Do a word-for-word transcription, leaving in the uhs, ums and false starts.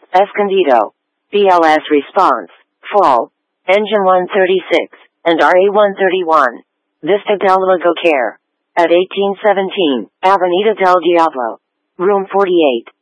Escondido, B L S Response, Fall, Engine one thirty-six, and R A one thirty-one. Vista del Lago Care. At eighteen seventeen, Avenida del Diablo. Room forty-eight.